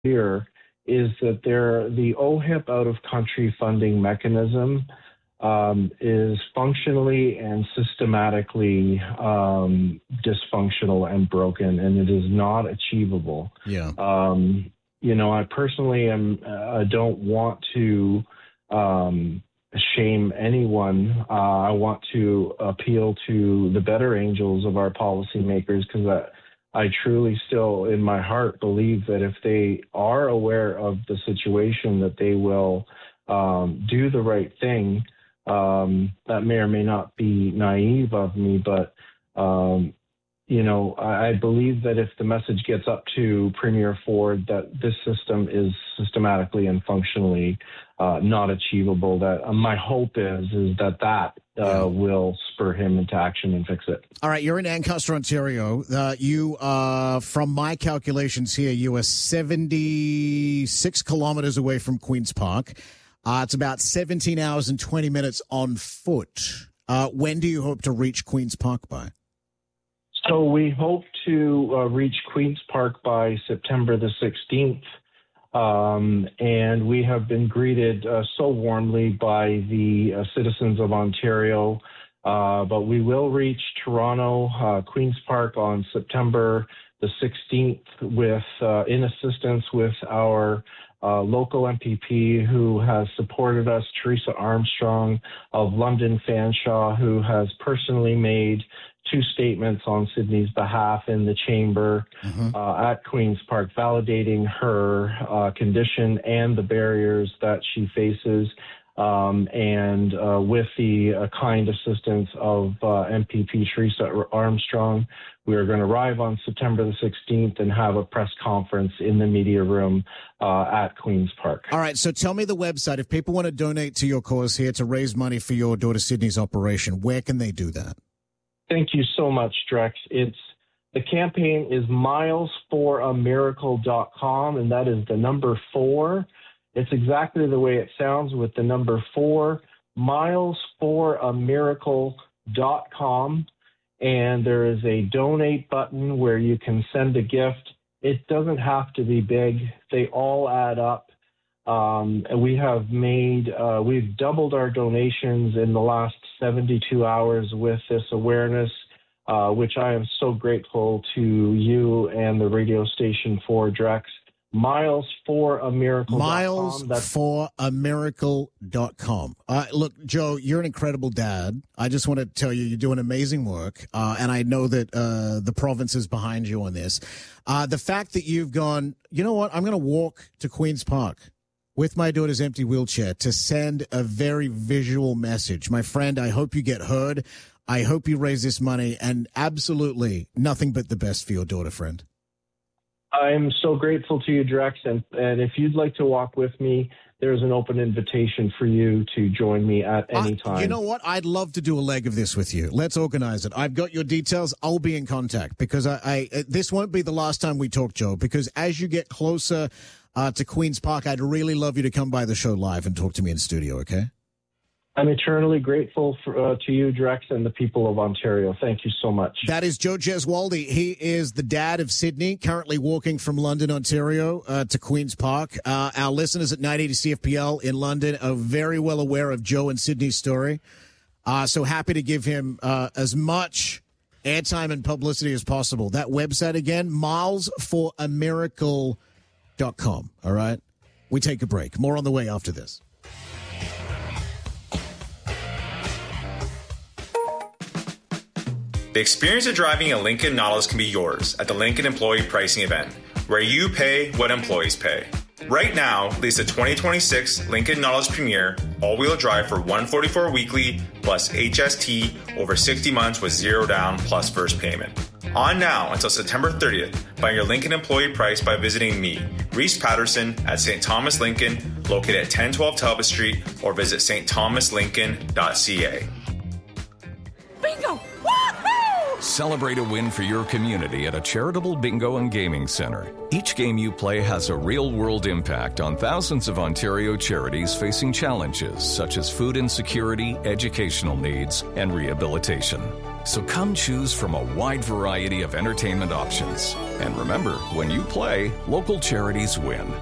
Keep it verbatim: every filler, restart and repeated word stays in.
clear is that there, the O H I P out-of-country funding mechanism um, is functionally and systematically um, dysfunctional and broken, and it is not achievable. Yeah. Um, you know, I personally am. I uh, don't want to um, shame anyone. Uh, I want to appeal to the better angels of our policymakers, because I. I truly still, in my heart, believe that if they are aware of the situation, that they will um, do the right thing. Um, that may or may not be naive of me, but, um, you know, I, I believe that if the message gets up to Premier Ford that this system is systematically and functionally uh, not achievable, that uh, my hope is, is that that Uh, will spur him into action and fix it. All right, you're in Ancaster, Ontario. Uh, you, uh, from my calculations here, you are seventy-six kilometers away from Queen's Park. Uh, it's about seventeen hours and twenty minutes on foot. Uh, when do you hope to reach Queen's Park by? So we hope to uh, reach Queen's Park by September the sixteenth. Um, and we have been greeted uh, so warmly by the uh, citizens of Ontario. Uh, but we will reach Toronto, uh, Queen's Park on September the sixteenth with, uh, in assistance with our uh, local M P P who has supported us, Teresa Armstrong of London Fanshawe, who has personally made two statements on Sydney's behalf in the chamber mm-hmm. uh, at Queen's Park, validating her uh, condition and the barriers that she faces. Um, and uh, with the uh, kind assistance of uh, M P P Teresa Armstrong, we are going to arrive on September the sixteenth and have a press conference in the media room uh, at Queen's Park. All right, so tell me the website. If people want to donate to your cause here to raise money for your daughter Sydney's operation, where can they do that? Thank you so much, Drex. It's the campaign is miles for a miracle dot com, and that is the number four. It's exactly the way it sounds with the number four, miles for a miracle dot com. And there is a donate button where you can send a gift. It doesn't have to be big. They all add up. Um, and we have made, uh, we've doubled our donations in the last seventy-two hours with this awareness, uh, which I am so grateful to you and the radio station for, Drex. miles for a miracle dot com. miles for a miracle dot com. Uh, look, Joe, you're an incredible dad. I just want to tell you, you're doing amazing work. Uh, and I know that uh, the province is behind you on this. Uh, the fact that you've gone, you know what, I'm going to walk to Queen's Park with my daughter's empty wheelchair to send a very visual message. My friend, I hope you get heard. I hope you raise this money, and absolutely nothing but the best for your daughter, friend. I'm so grateful to you, Drex, and, and if you'd like to walk with me, there's an open invitation for you to join me at any time. Uh, you know what? I'd love to do a leg of this with you. Let's organize it. I've got your details. I'll be in contact, because I, I this won't be the last time we talk, Joe, because as you get closer uh, to Queen's Park, I'd really love you to come by the show live and talk to me in studio, okay? I'm eternally grateful for, uh, to you, Drex, and the people of Ontario. Thank you so much. That is Joe Gesualdi. He is the dad of Sydney, currently walking from London, Ontario, uh, to Queen's Park. Uh, our listeners at nine eighty C F P L in London are very well aware of Joe and Sydney's story. Uh, so happy to give him uh, as much airtime and publicity as possible. That website again, miles for a miracle dot com. All right? We take a break. More on the way after this. The experience of driving a Lincoln Nautilus can be yours at the Lincoln Employee Pricing Event, where you pay what employees pay. Right now, lease a twenty twenty-six Lincoln Nautilus Premier all-wheel drive for one hundred forty-four dollars weekly plus H S T over sixty months with zero down plus first payment. On now until September thirtieth, find your Lincoln employee price by visiting me, Reese Patterson, at Saint Thomas Lincoln, located at ten twelve Talbot Street, or visit s t thomas lincoln dot c a. Bingo! Woohoo! Celebrate a win for your community at a charitable bingo and gaming center. Each game you play has a real-world impact on thousands of Ontario charities facing challenges such as food insecurity, educational needs, and rehabilitation. So come choose from a wide variety of entertainment options. And remember, when you play, local charities win.